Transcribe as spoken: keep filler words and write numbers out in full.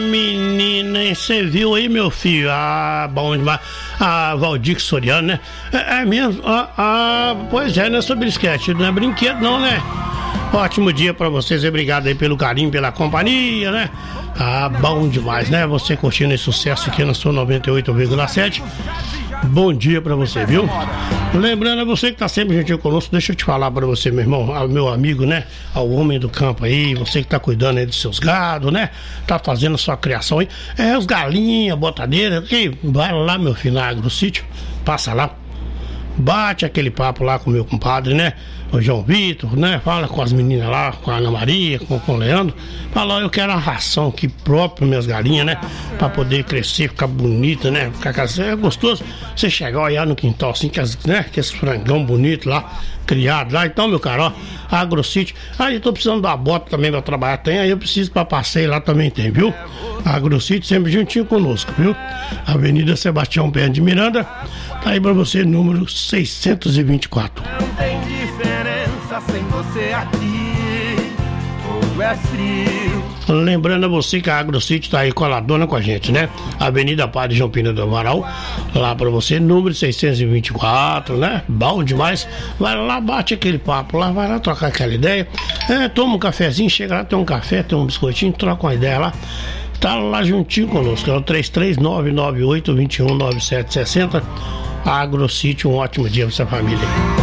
Menina, você viu aí, meu filho? Ah, bom demais. Ah, Valdir Soriano, né? É, é mesmo? Ah, ah, pois é, não é sobre esquete, não é brinquedo não, né? Ótimo dia pra vocês, obrigado aí pelo carinho, pela companhia, né? Ah, bom demais, né? Você curtindo esse sucesso aqui na sua noventa e oito vírgula sete. Bom dia pra você, viu? Lembrando a você que tá sempre gentil conosco, deixa eu te falar pra você, meu irmão, ao meu amigo, né? Ao homem do campo aí, você que tá cuidando aí dos seus gados, né? Tá fazendo a sua criação aí. É, os galinhas, botadeira, que vai lá, meu filho, na AgroSítio, passa lá. Bate aquele papo lá com o meu compadre, né? O João Vitor, né? Fala com as meninas lá, com a Ana Maria, com, com o Leandro. Fala, ó, eu quero uma ração aqui própria para minhas galinhas, né? Pra poder crescer, ficar bonita, né? Ficar, é gostoso você chegar, olhar no quintal assim, que as, né? Que esse frangão bonito lá, criado lá. Então, meu cara, ó, AgroSítio. Aí eu tô precisando da bota também pra trabalhar, tem. Aí eu preciso pra passeio lá também tem, viu? AgroSítio sempre juntinho conosco, viu? Avenida Sebastião Pé de Miranda. Tá aí pra você, número seiscentos e vinte e quatro. Não tem diferença sem você aqui, tudo é frio. Lembrando a você que a AgroSítio tá aí coladona com a gente, né? Avenida Padre João Pina do Amaral, lá pra você, número seiscentos e vinte e quatro, né? Bom demais. Vai lá, bate aquele papo lá, vai lá trocar aquela ideia. É, toma um cafezinho, chega lá, tem um café, tem um biscoitinho, troca uma ideia lá. Tá lá juntinho conosco, é o três três nove nove oito dois um nove sete seis zero. AgroSítio, um ótimo dia pra sua família.